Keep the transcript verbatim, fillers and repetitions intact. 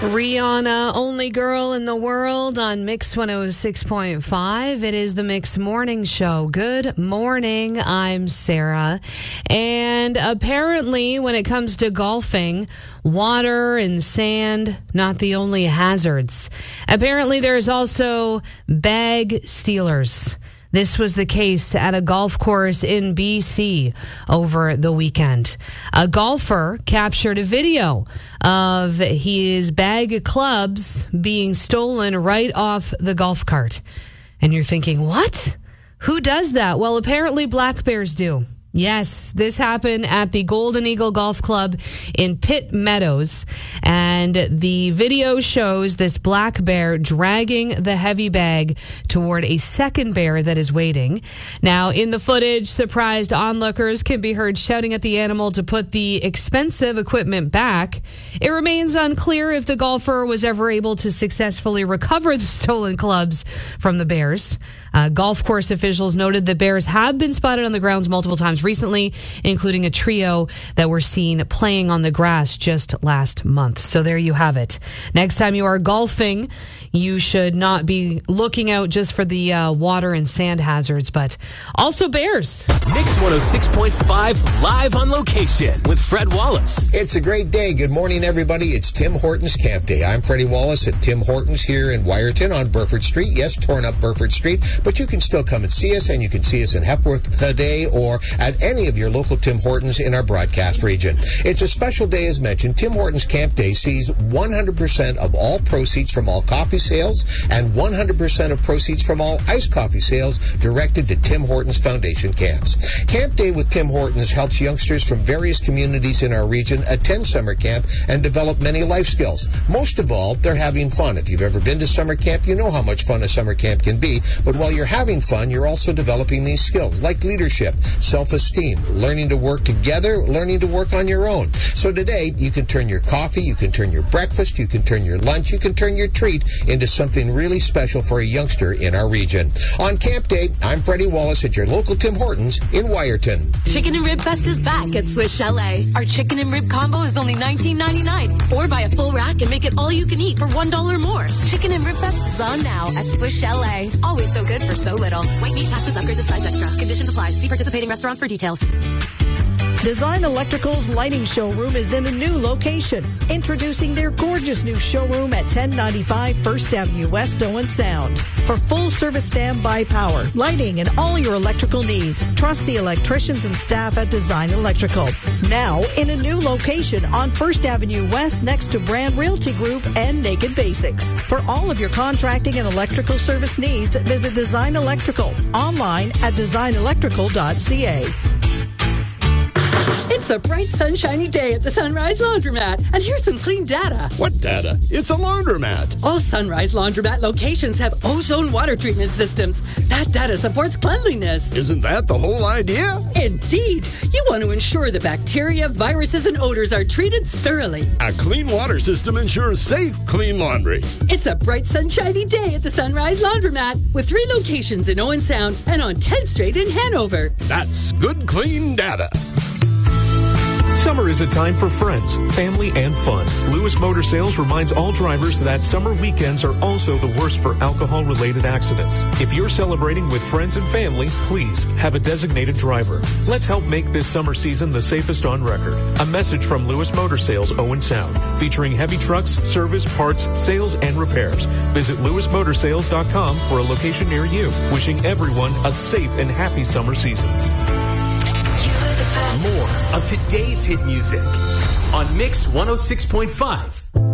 Rihanna, only girl in the world on Mix one oh six point five. It is the Mix Morning Show. Good morning. I'm Sarah. And apparently, when it comes to golfing, water and sand, not the only hazards. Apparently, there's also bag stealers. This was the case at a golf course in B C over the weekend. A golfer captured a video of his bag of clubs being stolen right off the golf cart. And you're thinking, what? Who does that? Well, apparently black bears do. Yes, this happened at the Golden Eagle Golf Club in Pitt Meadows, and the video shows this black bear dragging the heavy bag toward a second bear that is waiting. Now, in the footage, surprised onlookers can be heard shouting at the animal to put the expensive equipment back. It remains unclear if the golfer was ever able to successfully recover the stolen clubs from the bears. Uh, golf course officials noted that bears have been spotted on the grounds multiple times recently, including a trio that were seen playing on the grass just last month. So there you have it. Next time you are golfing, you should not be looking out just for the uh, water and sand hazards, but also bears. Mix one oh six point five live on location with Fred Wallace. It's a great day. Good morning, everybody. It's Tim Hortons Camp Day. I'm Freddie Wallace at Tim Hortons here in Wyerton on Burford Street. Yes, torn up Burford Street, but you can still come and see us, and you can see us in Hepworth today or at any of your local Tim Hortons in our broadcast region. It's a special day, as mentioned. Tim Hortons Camp Day sees one hundred percent of all proceeds from all coffee sales and one hundred percent of proceeds from all iced coffee sales directed to Tim Hortons Foundation camps. Camp Day with Tim Hortons helps youngsters from various communities in our region attend summer camp and develop many life skills. Most of all, they're having fun. If you've ever been to summer camp, you know how much fun a summer camp can be. But while you're having fun, you're also developing these skills like leadership, self-esteem, learning to work together, learning to work on your own. So today, you can turn your coffee, you can turn your breakfast, you can turn your lunch, you can turn your treat into something really special for a youngster in our region. On Camp Day, I'm Freddie Wallace at your local Tim Hortons in Wyerton. Chicken and Rib Fest is back at Swiss Chalet. Our chicken and rib combo is only nineteen ninety-nine. Or buy a full rack and make it all you can eat for one dollar more. Chicken and Rib Fest is on now at Swiss Chalet. Always so good for so little. White meat, taxes, upgrades of size extra. Conditions apply. See participating restaurants for details. Design Electrical's lighting showroom is in a new location. Introducing their gorgeous new showroom at ten ninety-five First Avenue West, Owen Sound. For full service standby power, lighting, and all your electrical needs, trust the electricians and staff at Design Electrical. Now in a new location on First Avenue West next to Brand Realty Group and Naked Basics. For all of your contracting and electrical service needs, visit Design Electrical online at design electrical dot c a. It's a bright, sunshiny day at the Sunrise Laundromat, and here's some clean data. What data? It's a laundromat. All Sunrise Laundromat locations have ozone water treatment systems. That data supports cleanliness. Isn't that the whole idea? Indeed. You want to ensure the bacteria, viruses, and odors are treated thoroughly. A clean water system ensures safe, clean laundry. It's a bright, sunshiny day at the Sunrise Laundromat with three locations in Owen Sound and on tenth Street in Hanover. That's good, clean data. Summer is a time for friends, family, and fun. Lewis Motor Sales reminds all drivers that summer weekends are also the worst for alcohol-related accidents. If you're celebrating with friends and family, please have a designated driver. Let's help make this summer season the safest on record. A message from Lewis Motor Sales, Owen Sound, featuring heavy trucks, service, parts, sales, and repairs. Visit lewis motor sales dot com for a location near you. Wishing everyone a safe and happy summer season. More of today's hit music on Mix one oh six point five.